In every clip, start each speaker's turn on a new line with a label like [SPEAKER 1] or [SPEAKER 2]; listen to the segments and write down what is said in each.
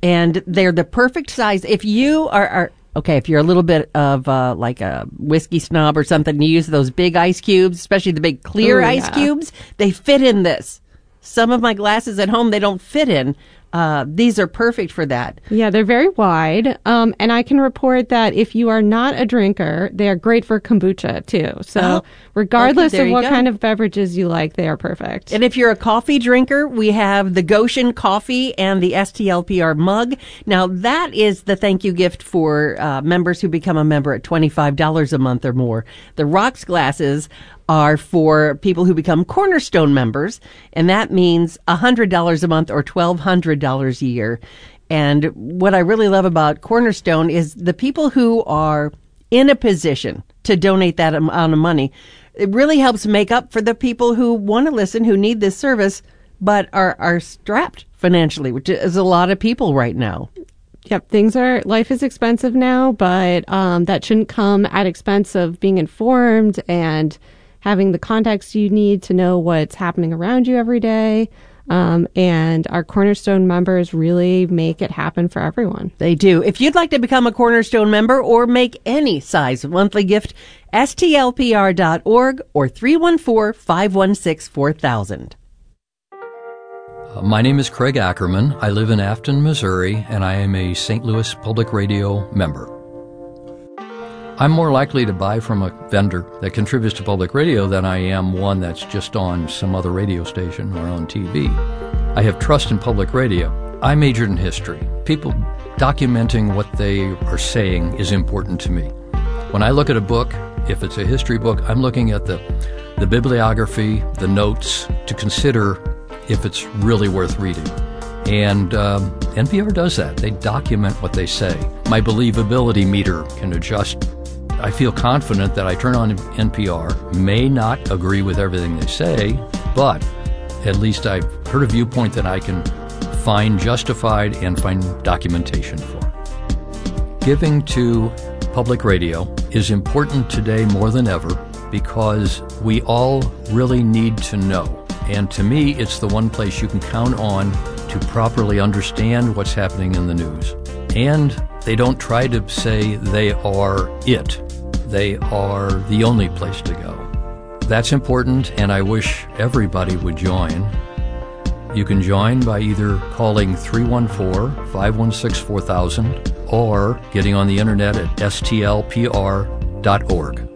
[SPEAKER 1] And they're the perfect size. If you are okay, if you're a little bit of like a whiskey snob or something, you use those big ice cubes, especially the big clear ice cubes, they fit in this. Some of my glasses at home, they don't fit in. These are perfect for that.
[SPEAKER 2] Yeah, they're very wide. And I can report that if you are not a drinker, they are great for kombucha too. So regardless of what kind of beverages you like, they are perfect.
[SPEAKER 1] And if you're a coffee drinker, we have the Goshen coffee and the STLPR mug. Now, that is the thank you gift for members who become a member at $25 a month or more. The Rocks glasses are for people who become Cornerstone members, and that means $100 a month or $1,200 a year. And what I really love about Cornerstone is the people who are in a position to donate that amount of money. It really helps make up for the people who want to listen, who need this service, but are strapped financially, which is a lot of people right now.
[SPEAKER 2] Yep, life is expensive now, but that shouldn't come at expense of being informed and having the context you need to know what's happening around you every day. And our Cornerstone members really make it happen for everyone.
[SPEAKER 1] They do. If you'd like to become a Cornerstone member or make any size monthly gift, stlpr.org or 314-516-4000.
[SPEAKER 3] My name is Craig Ackerman. I live in Afton, Missouri, and I am a St. Louis Public Radio member. I'm more likely to buy from a vendor that contributes to public radio than I am one that's just on some other radio station or on TV. I have trust in public radio. I majored in history. People documenting what they are saying is important to me. When I look at a book, if it's a history book, I'm looking at the bibliography, the notes, to consider if it's really worth reading. And NPR does that. They document what they say. My believability meter can adjust. I feel confident that I turn on NPR, may not agree with everything they say, but at least I've heard a viewpoint that I can find justified and find documentation for. Giving to public radio is important today more than ever because we all really need to know. And to me, it's the one place you can count on to properly understand what's happening in the news. And they don't try to say they are it. They are the only place to go. That's important, and I wish everybody would join. You can join by either calling 314-516-4000 or getting on the internet at stlpr.org.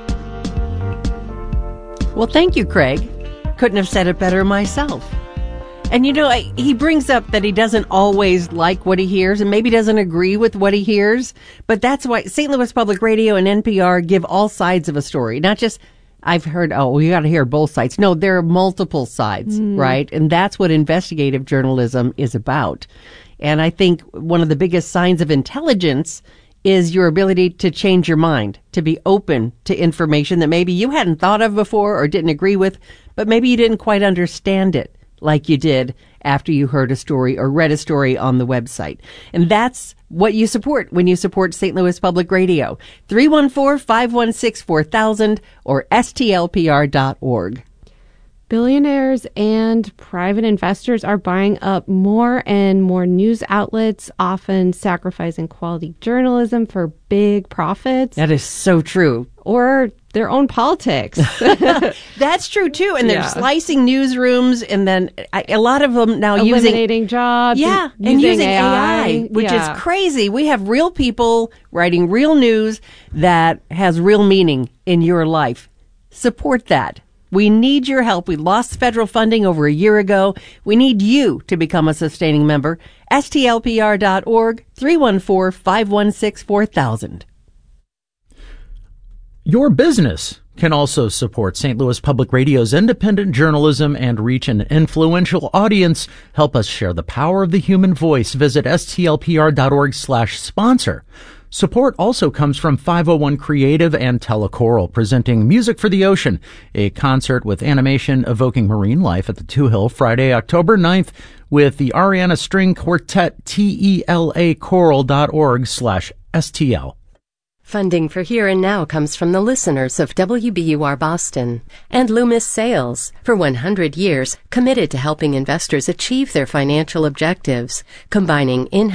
[SPEAKER 1] Well, thank you, Craig. Couldn't have said it better myself. And he brings up that he doesn't always like what he hears and maybe doesn't agree with what he hears. But that's why St. Louis Public Radio and NPR give all sides of a story. Not just, I've heard, you got to hear both sides. No, there are multiple sides, right? And that's what investigative journalism is about. And I think one of the biggest signs of intelligence is your ability to change your mind, to be open to information that maybe you hadn't thought of before or didn't agree with, but maybe you didn't quite understand it like you did after you heard a story or read a story on the website. And that's what you support when you support St. Louis Public Radio. 314-516-4000 or stlpr.org.
[SPEAKER 2] Billionaires and private investors are buying up more and more news outlets, often sacrificing quality journalism for big profits.
[SPEAKER 1] That is so true.
[SPEAKER 2] Or their own politics.
[SPEAKER 1] That's true, too. And they're slicing newsrooms, and then a lot of them now
[SPEAKER 2] eliminating jobs.
[SPEAKER 1] Yeah, and using AI, which is crazy. We have real people writing real news that has real meaning in your life. Support that. We need your help. We lost federal funding over a year ago. We need you to become a sustaining member. STLPR.org, 314-516-4000.
[SPEAKER 4] Your business can also support St. Louis Public Radio's independent journalism and reach an influential audience. Help us share the power of the human voice. Visit stlpr.org/sponsor. Support also comes from 501 Creative and Telechoral, presenting Music for the Ocean, a concert with animation evoking marine life at the Two Hill Friday, October 9th, with the Ariana String Quartet, telachoral.org/STL.
[SPEAKER 5] Funding for Here and Now comes from the listeners of WBUR Boston and Loomis Sales, for 100 years committed to helping investors achieve their financial objectives, combining in